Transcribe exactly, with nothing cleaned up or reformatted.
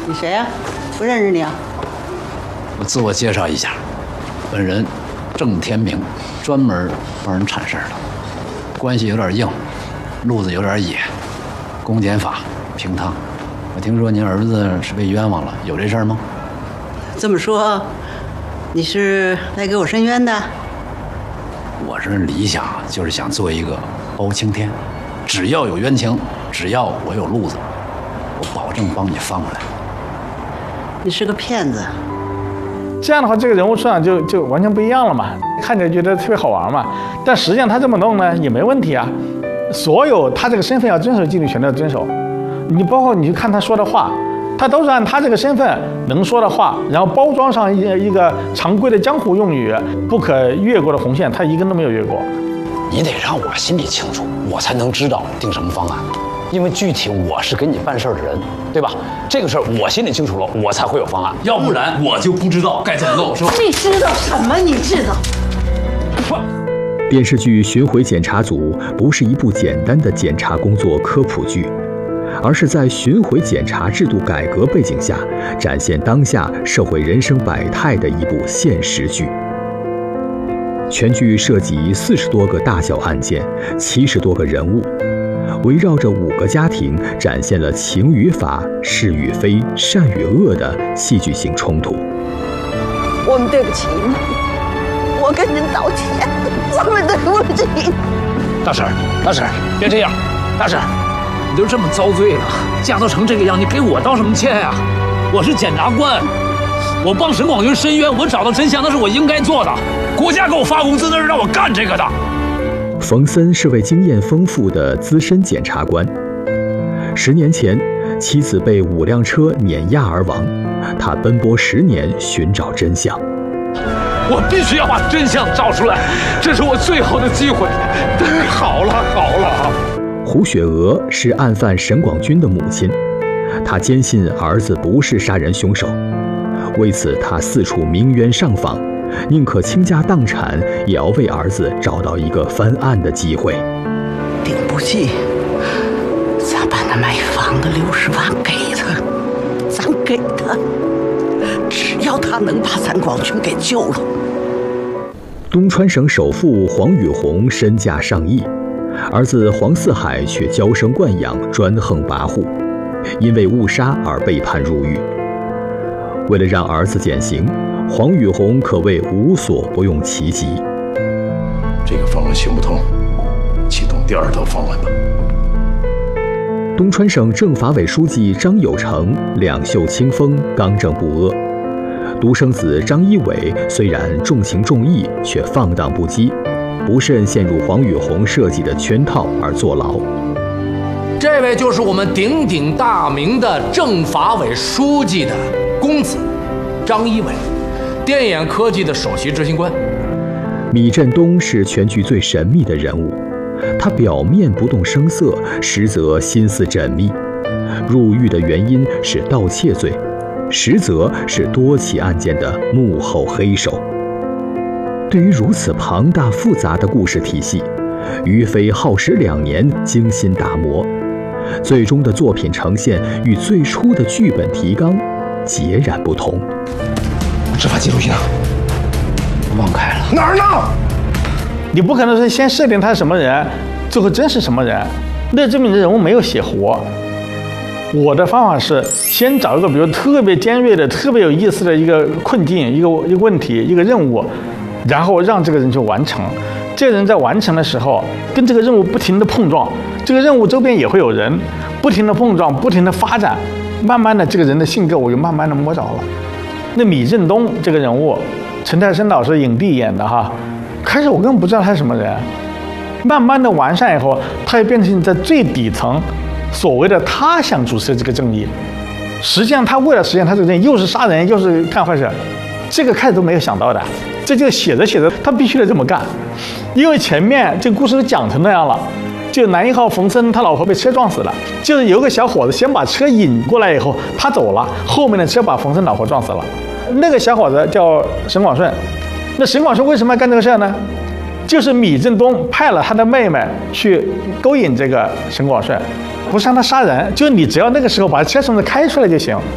你谁呀、啊？不认识你啊？ 我自我介绍一下，本人郑天明，专门帮人铲事儿的，关系有点硬，路子有点野，公检法平汤。我听说您儿子是被冤枉了，有这事儿吗？ 这么说，你是来给我申冤的？ 我这理想就是想做一个包青天，只要有冤情，只要我有路子，我保证帮你翻过来。 你是个骗子。 这样的话，这个人物出场就就完全不一样了嘛，看着觉得特别好玩嘛。但实际上他这么弄呢也没问题啊，所有他这个身份要遵守纪律全都要遵守。你包括你去看他说的话，他都是按他这个身份能说的话，然后包装上一一个常规的江湖用语，不可越过的红线，他一根都没有越过。 你得让我心里清楚，我才能知道定什么方案。因为具体我是给你办事儿的人，对吧？这个事儿我心里清楚了，我才会有方案。 要不然我就不知道该怎么弄，是吧？ 你知道什么？你知道？ 电视剧《巡回检查组》不是一部简单的检查工作科普剧，而是在巡回检查制度改革背景下，展现当下社会人生百态的一部现实剧。全剧涉及四十多个大小案件，七十多个人物。围绕着五个家庭，展现了情与法、是与非、善与恶的戏剧性冲突。 我们对不起你，我跟您道歉，我们对不起。 大婶，大婶，别这样，大婶， 你都这么遭罪了，嫁都成这个样，你给我道什么歉呀？我是检察官，我帮沈广军申冤，我找到真相，那是我应该做的。国家给我发工资，那是让我干这个的。 冯森是位经验丰富的资深检察官。十年前，妻子被五辆车碾压而亡，他奔波十年寻找真相。 我必须要把真相找出来，这是我最后的机会。好了好了。 胡雪娥是案犯沈广军的母亲，她坚信儿子不是杀人凶手，为此她四处鸣冤上访。宁可倾家荡产，也要为儿子找到一个翻案的机会。 顶不济，咱把那卖房的六十万给他，咱给他，只要他能把咱广军给救了。 东川省首富黄宇红身价上亿，儿子黄四海却娇生惯养，专横跋扈，因为误杀而被判入狱。为了让儿子减刑，黄宇红可谓无所不用其极。 这个方案行不通，启动第二套方案吧。 东川省政法委书记张有成两袖清风，刚正不阿。独生子张一伟虽然重情重义，却放荡不羁，不慎陷入黄宇红设计的圈套而坐牢。 这位就是我们鼎鼎大名的政法委书记的公子张一伟，电眼科技的首席执行官。 米振东是全剧最神秘的人物，他表面不动声色，实则心思缜密。入狱的原因是盗窃罪，实则是多起案件的幕后黑手。对于如此庞大复杂的故事体系，于飞耗时两年精心打磨，最终的作品呈现与最初的剧本提纲截然不同。 执法记录仪呢？ 忘开了。 哪儿呢？ 你不可能是先设定他是什么人，最后真是什么人，那证明这人物没有写活。我的方法是先找一个比如特别尖锐的、特别有意思的一个困境、一个一个问题、一个任务，然后让这个人去完成。这个人在完成的时候，跟这个任务不停的碰撞，这个任务周边也会有人不停的碰撞、不停的发展，慢慢的这个人的性格我就慢慢的摸着了。那米振东这个人物，陈泰生老师影帝演的哈，开始我根本不知道他是什么人，慢慢的完善以后，他也变成在最底层，所谓的他想主持这个正义，实际上他为了实现他这个正义，又是杀人又是干坏事，这个开始都没有想到的，这就写着写着他必须得这么干，因为前面这个故事都讲成那样了。就男一号冯森他老婆被车撞死了，就是有个小伙子先把车引过来以后他走了，后面的车把冯森老婆撞死了。那个小伙子叫沈广顺，那沈广顺为什么要干这个事呢？就是米振东派了他的妹妹去勾引这个沈广顺，不是让他杀人，就是你只要那个时候把车从这开出来就行。